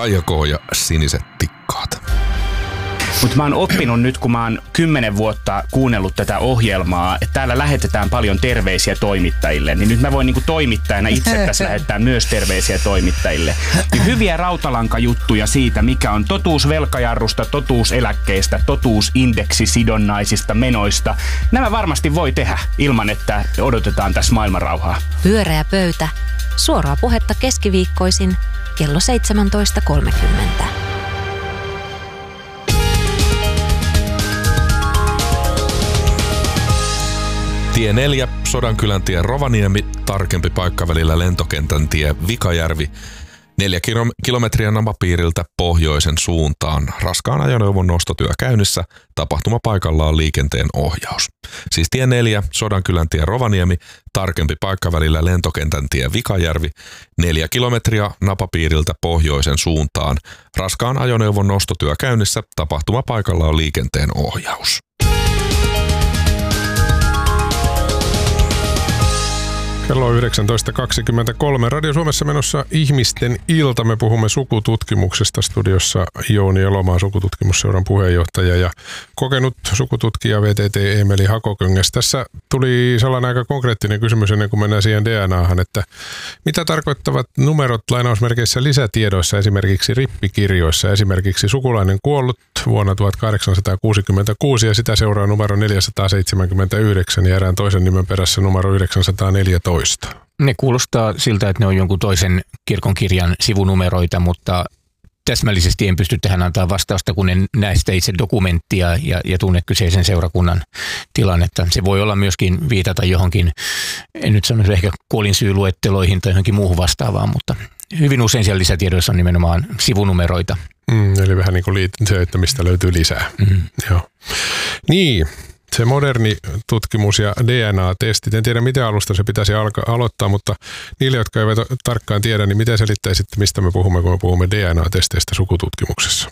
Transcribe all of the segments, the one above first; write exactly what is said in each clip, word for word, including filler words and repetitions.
Kaija K. ja Siniset tikkaat. Mutta mä oon oppinut nyt, kun mä oon kymmenen vuotta kuunnellut tätä ohjelmaa, että täällä lähetetään paljon terveisiä toimittajille, niin nyt mä voin niinku toimittajana itse tässä lähettää myös terveisiä toimittajille. Niin hyviä rautalankajuttuja siitä, mikä on totuus velkajarrusta, totuus eläkkeistä, totuus indeksisidonnaisista menoista. Nämä varmasti voi tehdä ilman, että odotetaan tässä maailmanrauhaa. Pyöreä pöytä. Suoraa puhetta keskiviikkoisin kello seitsemäntoista kolmekymmentä. Tie neljä, Sodankylän tie Rovaniemi, tarkempi paikka välillä Lentokentän tie Vikajärvi. Neljä kilometriä napapiiriltä pohjoisen suuntaan. Raskaan ajoneuvon nostotyö käynnissä, tapahtumapaikalla on liikenteen ohjaus. Siis tie neljä, Sodankylän tie Rovaniemi, tarkempi paikka välillä Lentokentän tie Vikajärvi. Neljä kilometriä napapiiriltä pohjoisen suuntaan. Raskaan ajoneuvon nostotyö käynnissä, tapahtumapaikalla on liikenteen ohjaus. Kello on yhdeksäntoista kaksikymmentäkolme. Radio Suomessa menossa ihmisten ilta. Me puhumme sukututkimuksesta. Studiossa Jouni Elomaa, sukututkimusseuran puheenjohtaja, ja kokenut sukututkija V T T Eemeli Hakoköngäs. Tässä tuli sellainen aika konkreettinen kysymys ennen kuin mennään siihen D N A:han, että mitä tarkoittavat numerot lainausmerkeissä lisätiedoissa, esimerkiksi rippikirjoissa, esimerkiksi sukulainen kuollut vuonna tuhatkahdeksansataakuusikymmentäkuusi ja sitä seuraa numero neljäsataaseitsemänkymmentäyhdeksän ja erään toisen nimen perässä numero yhdeksänsataaneljätoista. Ne kuulostaa siltä, että ne on jonkun toisen kirkonkirjan sivunumeroita, mutta täsmällisesti en pysty tähän antaa vastausta, kun en näe sitä itse dokumenttia ja, ja tunne kyseisen seurakunnan tilannetta. Se voi olla myöskin viitata johonkin, en nyt sanoisi ehkä kuolinsyyluetteloihin tai johonkin muuhun vastaavaan, mutta hyvin usein siellä lisätiedoissa on nimenomaan sivunumeroita. Mm, eli vähän niin kuin se, että mistä löytyy lisää. Mm. Joo. Niin. Se moderni tutkimus ja D N A-testit, en tiedä miten alusta se pitäisi alka- aloittaa, mutta niille, jotka eivät tarkkaan tiedä, niin miten selittäisitte, mistä me puhumme, kun me puhumme D N A-testeistä sukututkimuksessa?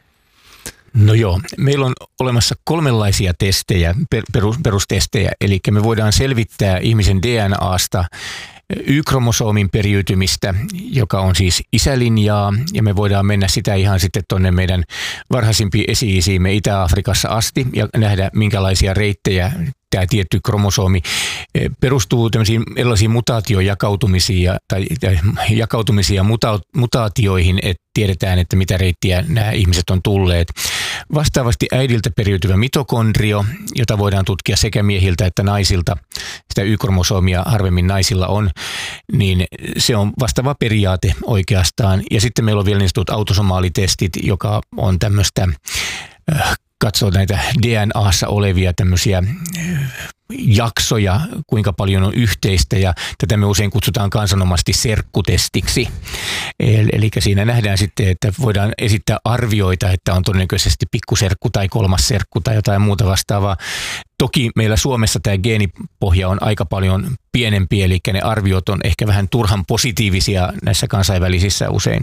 No joo, meillä on olemassa kolmenlaisia testejä, perus, perustestejä, eli me voidaan selvittää ihmisen D N A:sta Y-kromosoomin periytymistä, joka on siis isälinjaa, ja me voidaan mennä sitä ihan sitten tuonne meidän varhaisimpiin esi-isiimme Itä-Afrikassa asti ja nähdä, minkälaisia reittejä tämä tietty kromosoomi perustuu tämmöisiin erilaisiin mutaatiojakautumisiin ja, tai, tai jakautumisiin ja muta, mutaatioihin, että tiedetään, että mitä reittiä nämä ihmiset on tulleet. Vastaavasti äidiltä periytyvä mitokondrio, jota voidaan tutkia sekä miehiltä että naisilta, sitä Y-kromosoomia harvemmin naisilla on, niin se on vastaava periaate oikeastaan. Ja sitten meillä on vielä niin sanotut autosomaalitestit, joka on tämmöistä katsoo näitä D N A:ssa olevia tämmöisiä jaksoja, kuinka paljon on yhteistä, ja tätä me usein kutsutaan kansanomaisesti serkkutestiksi. Eli siinä nähdään sitten, että voidaan esittää arvioita, että on todennäköisesti pikkuserkku tai kolmas serkku tai jotain muuta vastaavaa. Toki meillä Suomessa tämä geenipohja on aika paljon pienempi, eli ne arviot on ehkä vähän turhan positiivisia näissä kansainvälisissä usein.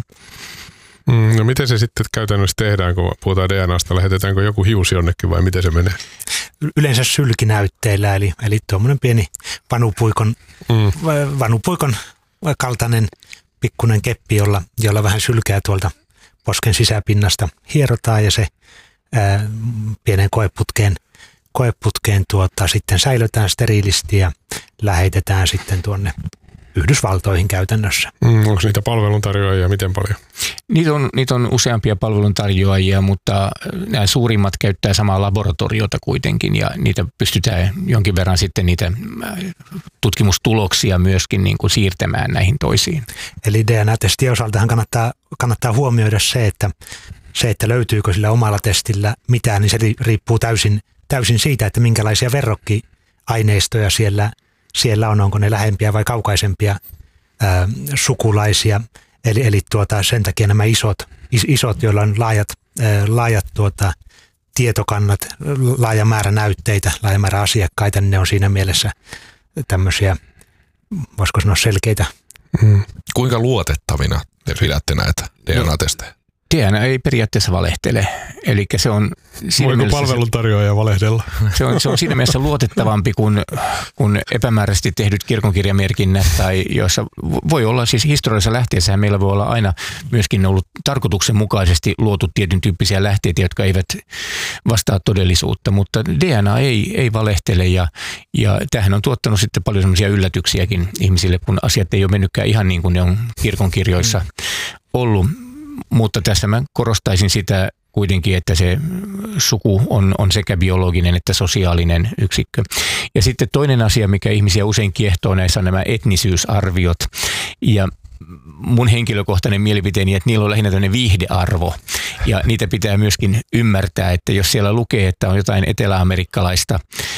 No miten se sitten käytännössä tehdään, kun puhutaan D N A:sta? Lähetetäänkö joku hius jonnekin vai miten se menee? Yleensä sylkinäytteillä, eli, eli tuommoinen pieni vanupuikon, mm. vanupuikon kaltainen pikkuinen keppi, jolla, jolla vähän sylkää tuolta posken sisäpinnasta hierotaan ja se ää, pienen koeputkeen, koeputkeen tuota, sitten säilötään steriilisti ja lähetetään sitten tuonne Yhdysvaltoihin käytännössä. Mm, onko niitä palveluntarjoajia miten paljon? Niitä on, niitä on useampia palveluntarjoajia, mutta nämä suurimmat käyttää samaa laboratoriota kuitenkin ja niitä pystytään jonkin verran sitten niitä tutkimustuloksia myöskin niin kuin siirtämään näihin toisiin. Eli D N A-testien osaltahan kannattaa, kannattaa huomioida se, että se, että löytyykö sillä omalla testillä mitään, niin se riippuu täysin, täysin siitä, että minkälaisia verrokkiaineistoja siellä Siellä on, onko ne lähempiä vai kaukaisempia ää, sukulaisia. Eli, eli tuota, sen takia nämä isot, is, isot joilla on laajat, ää, laajat tuota, tietokannat, laaja määrä näytteitä, laaja määrä asiakkaita, niin ne on siinä mielessä tämmöisiä, voisiko sanoa selkeitä. Mm. Kuinka luotettavina te pidätte näitä D N A-testejä? D N A ei periaatteessa valehtele. Eli se on voiko palveluntarjoaja valehdella? Se on, se on siinä mielessä luotettavampi kuin, kuin epämääräisesti tehdyt kirkonkirjamerkinnät, tai joissa voi olla, siis historiallisessa lähteessähän meillä voi olla aina myöskin ollut tarkoituksenmukaisesti luotu tietyn tyyppisiä lähteitä, jotka eivät vastaa todellisuutta, mutta D N A ei, ei valehtele, ja, ja tämähän on tuottanut sitten paljon sellaisia yllätyksiäkin ihmisille, kun asiat ei ole mennytkään ihan niin kuin ne on kirkonkirjoissa ollut, mutta tässä mä korostaisin sitä kuitenkin, että se suku on, on sekä biologinen että sosiaalinen yksikkö. Ja sitten toinen asia, mikä ihmisiä usein kiehtoo näissä, on nämä etnisyysarviot. Ja mun henkilökohtainen mielipiteeni, että niillä on lähinnä tämmöinen viihdearvo. Ja niitä pitää myöskin ymmärtää, että jos siellä lukee, että on jotain eteläamerikkalaista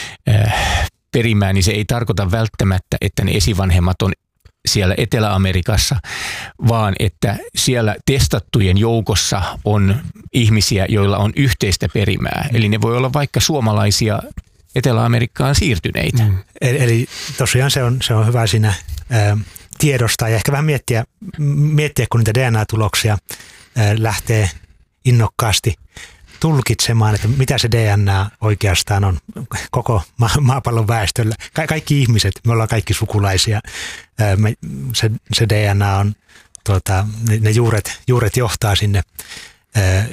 äh, perimää, niin se ei tarkoita välttämättä, että ne esivanhemmat on siellä Etelä-Amerikassa, vaan että siellä testattujen joukossa on ihmisiä, joilla on yhteistä perimää. Eli ne voi olla vaikka suomalaisia Etelä-Amerikkaan siirtyneitä. Mm. Eli, eli tosiaan se on, se on hyvä siinä ä, tiedostaa ja ehkä vähän miettiä, miettiä kun niitä D N A-tuloksia ä, lähtee innokkaasti tulkitsemaan, että mitä se D N A oikeastaan on koko ma- maapallon väestöllä. Ka- kaikki ihmiset, me ollaan kaikki sukulaisia. Me, se, se D N A on, tuota, ne, ne juuret, juuret johtaa sinne ää,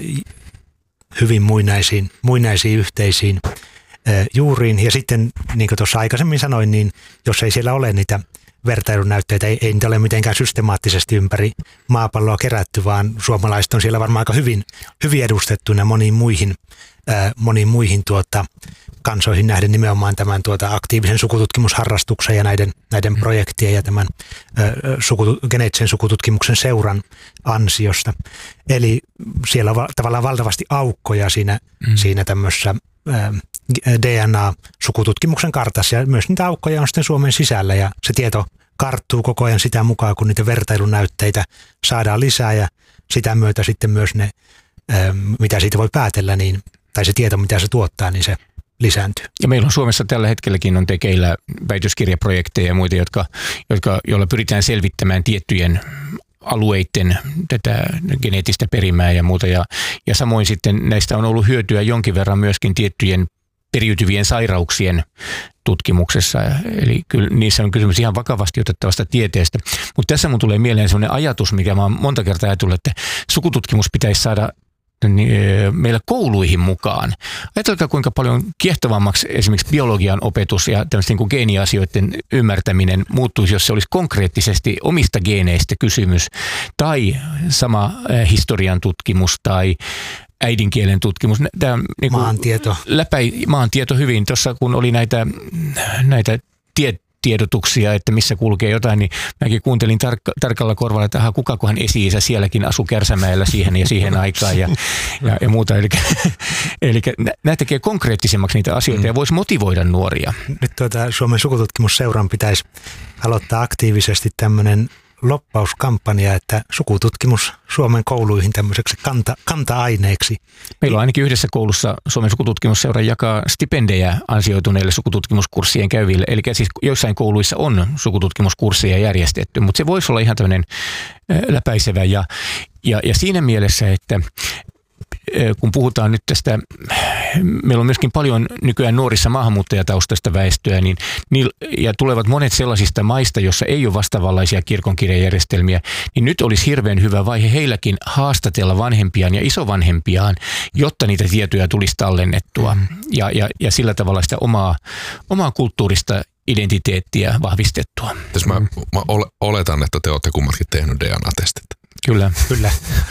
hyvin muinaisiin, muinaisiin yhteisiin ää, juuriin. Ja sitten, niin kuin tuossa aikaisemmin sanoin, niin jos ei siellä ole niitä vertailunäytteitä, ei, ei niitä ole mitenkään systemaattisesti ympäri maapalloa kerätty, vaan suomalaiset on siellä varmaan aika hyvin, hyvin edustettuina moniin muihin, ää, moniin muihin tuota, kansoihin nähden nimenomaan tämän tuota, aktiivisen sukututkimusharrastuksen ja näiden, näiden projektien ja tämän ää, sukutu, geneettisen sukututkimuksen seuran ansiosta. Eli siellä on va- tavallaan valtavasti aukkoja siinä, mm. siinä tämmöisessä ää, D N A-sukututkimuksen kartassa, ja myös niitä aukkoja on sitten Suomen sisällä, ja se tieto karttuu koko ajan sitä mukaan, kun niitä vertailunäytteitä saadaan lisää, ja sitä myötä sitten myös ne, mitä siitä voi päätellä, niin, tai se tieto, mitä se tuottaa, niin se lisääntyy. Ja meillä on Suomessa tällä hetkelläkin on tekeillä väitöskirjaprojekteja ja muita, jotka, jotka, joilla pyritään selvittämään tiettyjen alueiden tätä geneettistä perimää ja muuta. Ja, ja samoin sitten näistä on ollut hyötyä jonkin verran myöskin tiettyjen periytyvien sairauksien tutkimuksessa. Eli kyllä niissä on kysymys ihan vakavasti otettavasta tieteestä. Mutta tässä mun tulee mieleen sellainen ajatus, mikä mä oon monta kertaa ajatellut, että sukututkimus pitäisi saada meillä kouluihin mukaan. Ajatelkaa, kuinka paljon kiehtovammaksi esimerkiksi biologian opetus ja tämmöisten niin kuin geeniasioiden ymmärtäminen muuttuisi, jos se olisi konkreettisesti omista geeneistä kysymys, tai sama historian tutkimus tai äidinkielen tutkimus. Tämä, niin kuin maantieto. Läpäi, maantieto hyvin. Tuossa kun oli näitä, näitä tie, tiedotuksia, että missä kulkee jotain, niin mäkin kuuntelin tarkka, tarkalla korvalla, että aha, kukakohan esi-isä sielläkin asui Kärsämäellä siihen ja siihen aikaan ja, ja, ja muuta. Eli, eli nämä tekee konkreettisemmaksi niitä asioita mm. ja voisi motivoida nuoria. Nyt tuota, Suomen sukututkimusseuran pitäisi aloittaa aktiivisesti tämmöinen loppauskampanja, että sukututkimus Suomen kouluihin tämmöiseksi kanta, kanta-aineeksi. Meillä on ainakin yhdessä koulussa Suomen sukututkimusseura jakaa stipendejä ansioituneille sukututkimuskurssien käyville. Eli siis joissain kouluissa on sukututkimuskursseja järjestetty, mutta se voisi olla ihan tämmöinen läpäisevä. Ja, ja, ja siinä mielessä, että kun puhutaan nyt tästä, meillä on myöskin paljon nykyään nuorissa maahanmuuttajataustaista väestöä, niin, ja tulevat monet sellaisista maista, joissa ei ole vastaavanlaisia kirkonkirjajärjestelmiä, niin nyt olisi hirveän hyvä vaihe heilläkin haastatella vanhempiaan ja isovanhempiaan, jotta niitä tietoja tulisi tallennettua mm. ja, ja, ja sillä tavalla sitä omaa, omaa kulttuurista identiteettiä vahvistettua. Tässä mä, mä oletan, että te olette kummatkin tehnyt D N A-testit. Kyllä. Kyllä.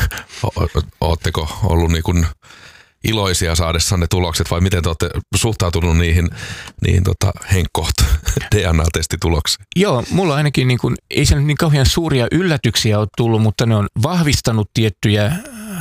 Oletteko ollut niin kuin iloisia saadessanne tulokset vai miten te olette suhtautunut niihin, niihin tota Henkkoht D N A-testituloksiin? Joo, mulla ainakin niin kuin, ei se niin kauhean suuria yllätyksiä ole tullut, mutta ne on vahvistanut tiettyjä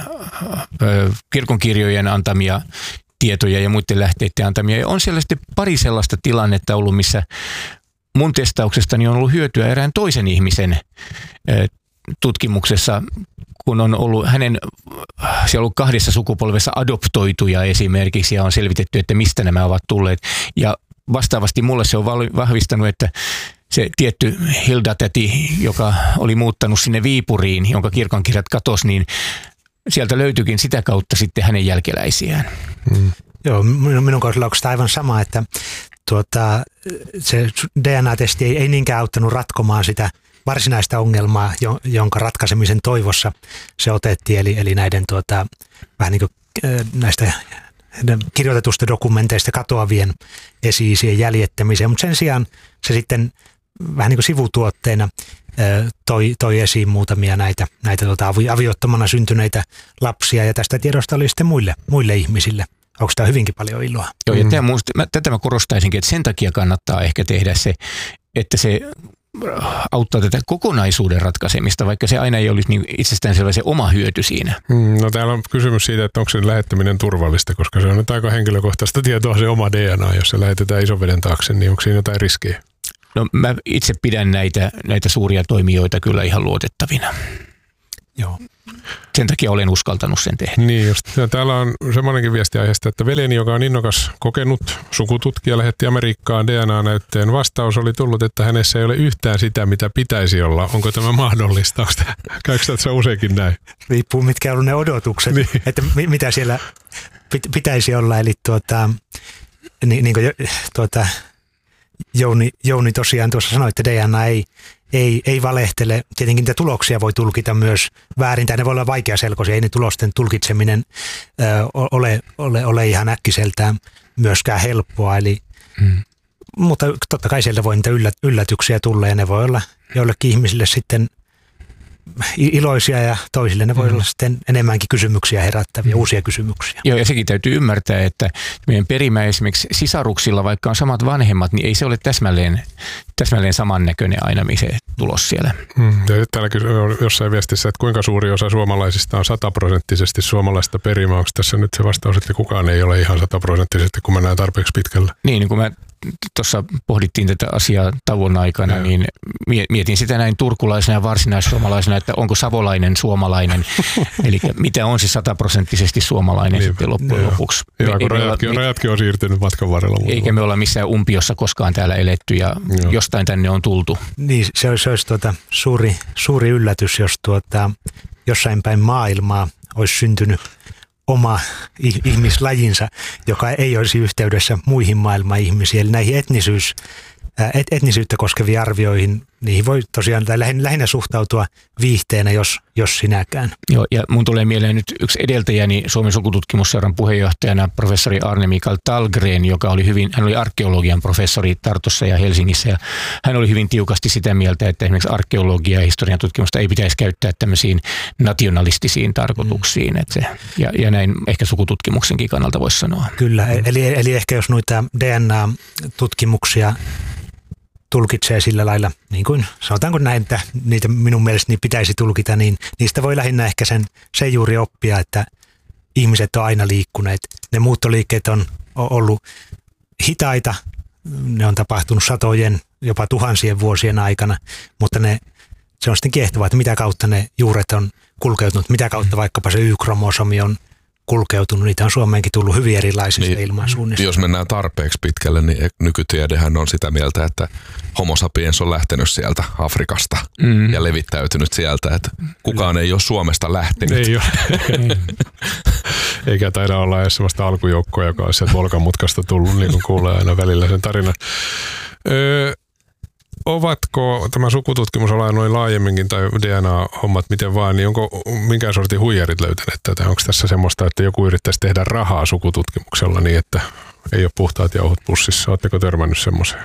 ö, kirkonkirjojen antamia tietoja ja muiden lähteiden antamia. Ja on siellä sitten pari sellaista tilannetta ollut, missä mun testauksestani on ollut hyötyä erään toisen ihmisen ö, tutkimuksessa, kun on ollut hänen, siellä on ollut kahdessa sukupolvessa adoptoituja esimerkiksi ja on selvitetty, että mistä nämä ovat tulleet. Ja vastaavasti mulle se on vahvistanut, että se tietty Hilda-täti, joka oli muuttanut sinne Viipuriin, jonka kirkonkirjat katosi, niin sieltä löytyikin sitä kautta sitten hänen jälkeläisiään. Mm. Joo, minun, minun kohdalla on aivan sama, että tuota, se D N A-testi ei, ei niinkään auttanut ratkomaan sitä varsinaista ongelmaa, jonka ratkaisemisen toivossa se otettiin, eli, eli näiden tuota, vähän niin kuin näistä kirjoitetusta dokumenteista katoavien esi-isien jäljittämiseen, mutta sen sijaan se sitten vähän niin kuin sivutuotteena toi, toi esiin muutamia näitä, näitä tuota, aviottomana syntyneitä lapsia, ja tästä tiedosta oli sitten muille, muille ihmisille. Onko tämä hyvinkin paljon iloa? Joo, ja mm. musta, mä, tätä mä korostaisinkin, että sen takia kannattaa ehkä tehdä se, että se auttaa tätä kokonaisuuden ratkaisemista, vaikka se aina ei olisi niin itsestäänselvä se oma hyöty siinä. Mm, no täällä on kysymys siitä, että onko se lähettäminen turvallista, koska se on nyt aika henkilökohtaista tietoa se oma D N A, jos se lähetetään isoveden taakse, niin onko siinä jotain riskiä? No mä itse pidän näitä, näitä suuria toimijoita kyllä ihan luotettavina. Joo. Sen takia olen uskaltanut sen tehdä. Niin just. Ja täällä on semmoinenkin viesti aiheesta, että veljeni, joka on innokas kokenut sukututkija, lähetti Amerikkaan D N A-näytteen. Vastaus oli tullut, että hänessä ei ole yhtään sitä, mitä pitäisi olla. Onko tämä mahdollista? Käykö tässä useinkin näin? Riippuu mitkä on ollut ne odotukset, niin. Että mitä siellä pitäisi olla. Eli tuota, niin, niin kuin tuota, Jouni, Jouni tosiaan tuossa sanoi, että D N A ei Ei, ei valehtele. Tietenkin niitä tuloksia voi tulkita myös väärin, tai ne voi olla vaikeaselkoisia. Ei ne tulosten tulkitseminen ö, ole, ole, ole ihan äkkiseltään myöskään helppoa. Eli, mm. Mutta totta kai sieltä voi niitä yllätyksiä tulla, ja ne voi olla joillekin ihmisille sitten iloisia, ja toisille ne voi mm. olla sitten enemmänkin kysymyksiä herättäviä, mm. uusia kysymyksiä. Joo, ja sekin täytyy ymmärtää, että meidän perimä esimerkiksi sisaruksilla, vaikka on samat vanhemmat, niin ei se ole täsmälleen, täsmälleen samannäköinen aina, missä se tulos siellä. Mm. Ja täälläkin on jossain viestissä, että kuinka suuri osa suomalaisista on sataprosenttisesti suomalaista perimää. Onko tässä nyt se vastaus, että kukaan ei ole ihan sataprosenttisesti, kun mennään tarpeeksi pitkällä? Niin, niin kun mä tuossa pohdittiin tätä asiaa tauon aikana, ja. niin mietin sitä näin turkulaisena ja varsinaissuomalaisena, että onko savolainen suomalainen, eli mitä on se sataprosenttisesti suomalainen niin, sitten loppujen joo. lopuksi. Hyvä, kun rajatkin, olla, rajatkin on siirtynyt matkan varrella. Eikä me olla missään umpiossa koskaan täällä eletty, ja joo. jostain tänne on tultu. Niin, se olisi, se olisi tuota, suuri, suuri yllätys, jos tuota, jossain päin maailmaa olisi syntynyt oma ihmislajinsa, joka ei olisi yhteydessä muihin maailman ihmisiin. Eli näihin etnisyys, et, etnisyyttä koskeviin arvioihin, niihin voi tosiaan lähinnä, lähinnä suhtautua viihteenä, jos, jos sinäkään. Joo, ja mun tulee mieleen nyt yksi edeltäjäni Suomen sukututkimusseuran puheenjohtajana, professori Arne Mikael Tallgren, joka oli hyvin, hän oli arkeologian professori Tartussa ja Helsingissä, ja hän oli hyvin tiukasti sitä mieltä, että esimerkiksi arkeologia ja historian tutkimusta ei pitäisi käyttää tämmöisiin nationalistisiin tarkoituksiin, että se, ja, ja näin ehkä sukututkimuksenkin kannalta voisi sanoa. Kyllä, eli, eli ehkä jos noita D N A-tutkimuksia tulkitsee sillä lailla, niin kuin sanotaanko näin, että niitä minun mielestäni pitäisi tulkita, niin niistä voi lähinnä ehkä sen, sen juuri oppia, että ihmiset on aina liikkuneet. Ne muuttoliikkeet on ollut hitaita, ne on tapahtunut satojen, jopa tuhansien vuosien aikana, mutta ne, se on sitten kiehtovaa, että mitä kautta ne juuret on kulkeutunut, mitä kautta vaikkapa se Y-kromosomi on kulkeutunut. Niitä on Suomeenkin tullut hyvin erilaisista niin, ilmansuunnista. Jos mennään tarpeeksi pitkälle, niin nykytiedehän on sitä mieltä, että homo sapiens on lähtenyt sieltä Afrikasta mm. ja levittäytynyt sieltä. Että kukaan Kyllä. ei ole Suomesta lähtenyt. Ei ole. Eikä taida olla edes sellaista alkujoukkoa, joka on sieltä Volkan mutkasta tullut, niin kuin kuulee aina välillä sen tarinan. Öö, Ovatko tämä sukututkimusala noin laajemminkin tai D N A-hommat miten vaan, niin onko minkään sortin huijarit löytäneet tätä? Onko tässä semmoista, että joku yrittäisi tehdä rahaa sukututkimuksella niin, että ei ole puhtaat jauhot pussissa? Oletteko törmännyt semmoiseen?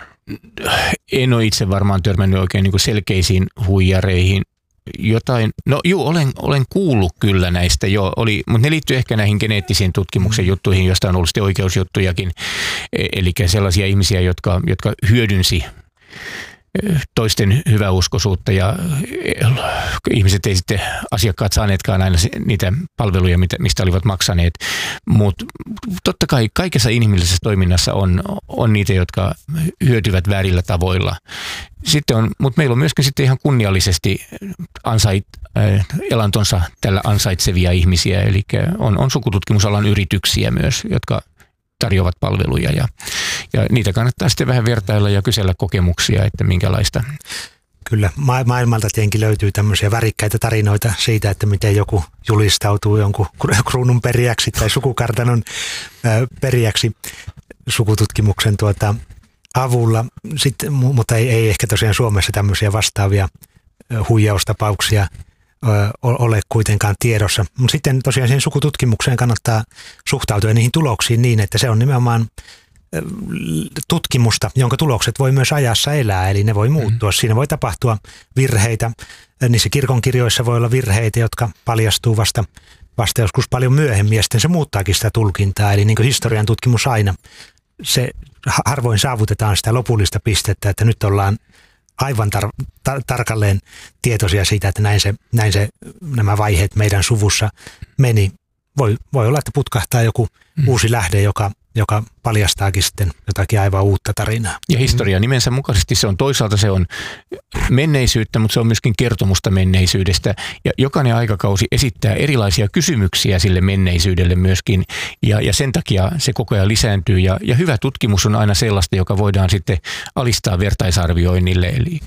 En ole itse varmaan törmännyt oikein niin kuin selkeisiin huijareihin. Jotain, no juu, olen, olen kuullut kyllä näistä jo, oli, mutta ne liittyy ehkä näihin geneettisiin tutkimuksen juttuihin, joista on ollut sitten oikeusjuttujakin. Eli sellaisia ihmisiä, jotka, jotka hyödynsi toisten hyväuskoisuutta, ja ihmiset ei sitten, asiakkaat saaneetkaan aina niitä palveluja, mistä olivat maksaneet. Mutta totta kai kaikessa inhimillisessä toiminnassa on, on niitä, jotka hyötyvät väärillä tavoilla. Sitten on, mutta meillä on myöskin sitten ihan kunniallisesti ansait, äh, elantonsa tällä ansaitsevia ihmisiä, eli on, on sukututkimusalan yrityksiä myös, jotka tarjoavat palveluja, ja, ja niitä kannattaa sitten vähän vertailla ja kysellä kokemuksia, että minkälaista. Kyllä, ma- maailmalta tietenkin löytyy tämmöisiä värikkäitä tarinoita siitä, että miten joku julistautuu jonkun kruunun perijäksi tai sukukartanon ö, perijäksi sukututkimuksen tuota avulla, Sitten, mutta ei, ei ehkä tosiaan Suomessa tämmöisiä vastaavia ö, huijaustapauksia ö, ole kuitenkaan tiedossa. Mutta sitten tosiaan siihen sukututkimukseen kannattaa suhtautua niihin tuloksiin niin, että se on nimenomaan tutkimusta, jonka tulokset voi myös ajassa elää, eli ne voi muuttua. Siinä voi tapahtua virheitä. Niissä kirkonkirjoissa voi olla virheitä, jotka paljastuu vasta, vasta joskus paljon myöhemmin, ja sitten se muuttaakin sitä tulkintaa. Eli niin kuin historian tutkimus aina, se harvoin saavutetaan sitä lopullista pistettä, että nyt ollaan aivan tar- tar- tarkalleen tietoisia siitä, että näin se, näin se nämä vaiheet meidän suvussa meni. Voi, voi olla, että putkahtaa joku mm. uusi lähde, joka joka paljastaakin sitten jotakin aivan uutta tarinaa. Ja historia nimensä mukaisesti se on toisaalta se on menneisyyttä, mutta se on myöskin kertomusta menneisyydestä. Ja jokainen aikakausi esittää erilaisia kysymyksiä sille menneisyydelle myöskin. Ja, ja sen takia se koko ajan lisääntyy. Ja, ja hyvä tutkimus on aina sellaista, joka voidaan sitten alistaa vertaisarvioinnille. Eli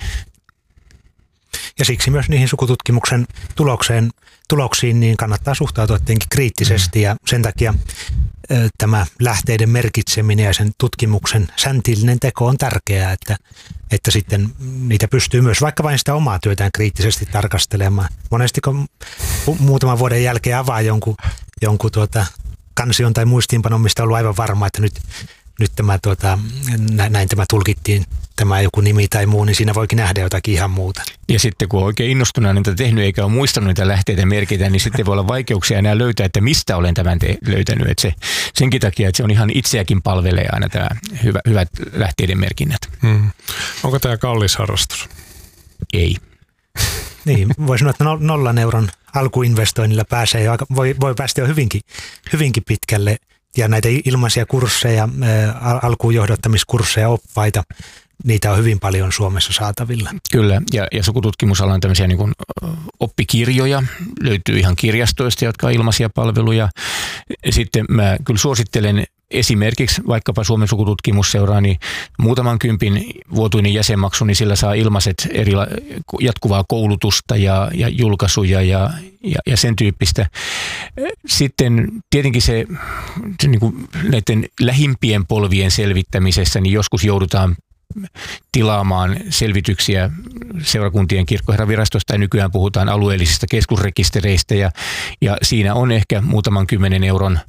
ja siksi myös niihin sukututkimuksen tulokseen, tuloksiin niin kannattaa suhtautua tietenkin kriittisesti, ja sen takia ö, tämä lähteiden merkitseminen ja sen tutkimuksen säntillinen teko on tärkeää, että, että sitten niitä pystyy myös vaikka vain sitä omaa työtään kriittisesti tarkastelemaan. Monesti kun muutaman vuoden jälkeen avaa jonkun, jonkun tuota kansion tai muistiinpanon, mistä on ollut aivan varma, että nyt, nyt tämä, tuota, näin tämä tulkittiin, tämä joku nimi tai muu, niin siinä voikin nähdä jotakin ihan muuta. Ja sitten kun on oikein innostunut niitä tehnyt eikä ole muistanut niitä lähteitä merkitä, niin sitten voi olla vaikeuksia enää löytää, että mistä olen tämän te- löytänyt. Että se, senkin takia, että se on ihan itseäkin palvelee aina tämä hyvä, hyvät lähteiden merkinnät. Hmm. Onko tämä kallis harrastus? Ei. Niin, voi sanoa, että nollan euron alkuinvestoinnilla pääsee jo aika, voi, voi päästä jo hyvinkin, hyvinkin pitkälle. Ja näitä ilmaisia kursseja, ää, alkujohdottamiskursseja, oppaita, niitä on hyvin paljon Suomessa saatavilla. Kyllä, ja, ja sukututkimusalan tämmöisiä niin kuin oppikirjoja löytyy ihan kirjastoista, jotka on ilmaisia palveluja. Sitten mä kyllä suosittelen esimerkiksi vaikkapa Suomen sukututkimusseuraa, niin muutaman kympin vuotuinen jäsenmaksu, niin sillä saa ilmaiset eri jatkuvaa koulutusta ja, ja julkaisuja ja, ja, ja sen tyyppistä. Sitten tietenkin se, se niin kuin näiden lähimpien polvien selvittämisessä, niin joskus joudutaan tilaamaan selvityksiä seurakuntien kirkkoherravirastosta, ja nykyään puhutaan alueellisista keskusrekistereistä, ja, ja siinä on ehkä muutaman kymmenen euron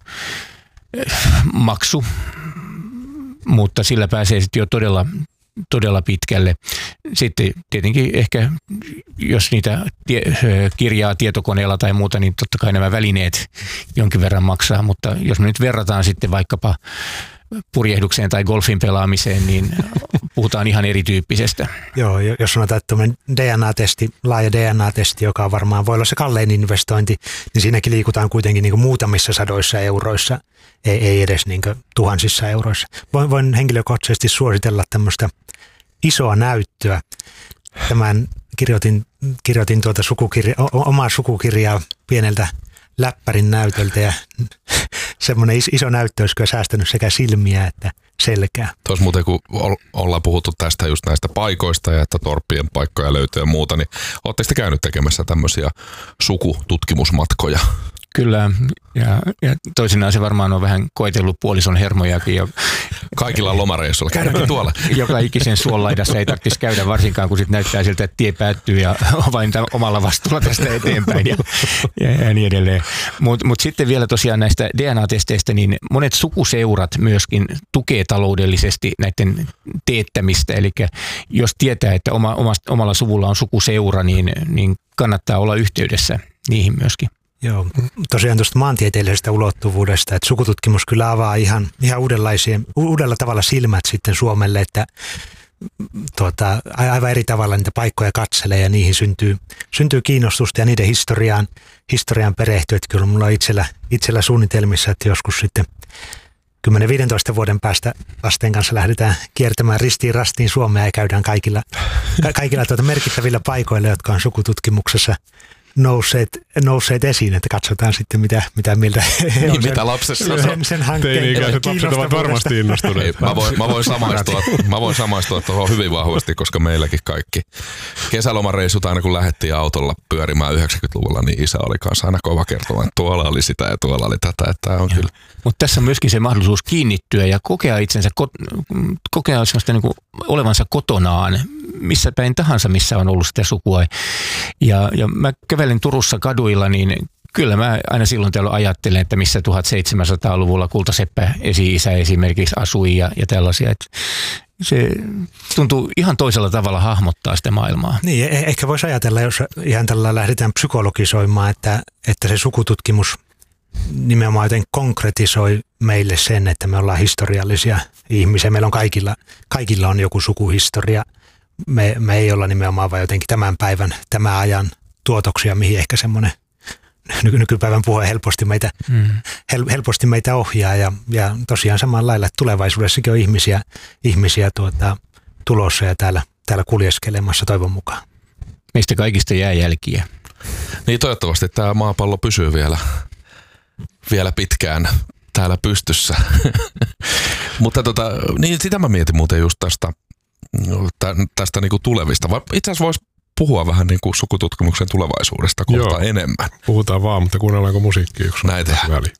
maksu, mutta sillä pääsee sitten jo todella, todella pitkälle. Sitten tietenkin ehkä, jos niitä tie, kirjaa tietokoneella tai muuta, niin totta kai nämä välineet jonkin verran maksaa, mutta jos me nyt verrataan sitten vaikkapa purjehdukseen tai golfin pelaamiseen, niin puhutaan ihan erityyppisestä. Joo, jos sanotaan, että D N A-testi, laaja D N A-testi, joka varmaan voi olla se kallein investointi, niin siinäkin liikutaan kuitenkin niin kuin muutamissa sadoissa euroissa, ei, ei edes niin kuin tuhansissa euroissa. Voin, voin henkilökohtaisesti suositella tämmöistä isoa näyttöä. Tämän kirjoitin, kirjoitin tuota sukukirja, omaa sukukirjaa pieneltä läppärin näytöltä, ja semmoinen iso näyttö olisi kyllä säästänyt sekä silmiä että selkää. Tuossa muuten, kun ollaan puhuttu tästä just näistä paikoista ja että torppien paikkoja löytyy ja muuta, niin ootte sitten käynyt tekemässä tämmöisiä sukututkimusmatkoja? Kyllä, ja, ja toisinaan se varmaan on vähän koetellut puolison hermojakin. Ja kaikilla lomareissuilla, käydäänkin tuolla. Joka ikisen suonlaidassa ei tarvitsisi käydä varsinkaan, kun sitten näyttää siltä, että tie päättyy ja vain omalla vastuulla tästä eteenpäin ja, ja, ja niin edelleen. Mutta mut sitten vielä tosiaan näistä D N A-testeistä, niin monet sukuseurat myöskin tukee taloudellisesti näiden teettämistä. Eli jos tietää, että oma, omalla suvulla on sukuseura, niin, niin kannattaa olla yhteydessä niihin myöskin. Joo, tosiaan tuosta maantieteellisestä ulottuvuudesta, että sukututkimus kyllä avaa ihan, ihan uudenlaisia, uudella tavalla silmät sitten Suomelle, että tuota, aivan eri tavalla niitä paikkoja katselee ja niihin syntyy, syntyy kiinnostusta ja niiden historiaan, historiaan perehtyy. Että kyllä mulla on itsellä, itsellä suunnitelmissa, että joskus sitten kymmenen viisitoista vuoden päästä lasten kanssa lähdetään kiertämään ristiin rastiin Suomea ja käydään kaikilla, kaikilla tuota merkittävillä paikoilla, jotka on sukututkimuksessa nousseet nousseet esiin, että katsotaan sitten mitä, mitä mieltä niin, on mitä sen, lapsessa sen, sen hankkeen Teini-ikäiset lapset ovat varmasti innostuneet. Mä voin, mä voin samaistua, mä voin samaistua tuohon hyvin vahvasti, koska meilläkin kaikki kesälomareissut aina kun lähdettiin autolla pyörimään yhdeksänkymmentäluvulla, niin isä oli kanssa aina kova kertomaan, että tuolla oli sitä ja tuolla oli tätä, että on kyllä. Mutta tässä on myöskin se mahdollisuus kiinnittyä ja kokea itsensä, kokea sellaista niin kuin olevansa kotonaan, missä päin tahansa, missä on ollut sitä sukua. Ja, ja mä kävelen Turussa kaduilla, niin kyllä mä aina silloin tällöin ajattelen, että missä tuhatseitsemänsataaluvulla Kultaseppä esi-isä esimerkiksi asui ja, ja tällaisia. Että se tuntuu ihan toisella tavalla hahmottaa sitä maailmaa. Niin, ehkä voisi ajatella, jos ihan tällä lähdetään psykologisoimaan, että, että se sukututkimus nimenomaan joten konkretisoi meille sen, että me ollaan historiallisia ihmisiä. Meillä on kaikilla, kaikilla on joku sukuhistoria. Me, me ei olla nimenomaan vain jotenkin tämän päivän, tämän ajan tuotoksia, mihin ehkä semmoinen ny- nykypäivän puhe helposti meitä, mm. hel, helposti meitä ohjaa. Ja, ja tosiaan samalla lailla, että tulevaisuudessakin on ihmisiä, ihmisiä tuota, tulossa ja täällä, täällä kuljeskelemassa toivon mukaan. Meistä kaikista jää jälkiä. Niin toivottavasti tämä maapallo pysyy vielä, vielä pitkään täällä pystyssä. Mutta tota, niin sitä mä mietin muuten just tästä, tästä niinku tulevista. Vai itse asiassa voisi puhua vähän niinku sukututkimuksen tulevaisuudesta kohta enemmän. Puhutaan vaan, mutta kuunnellaanko musiikkia yksi näin tehdään.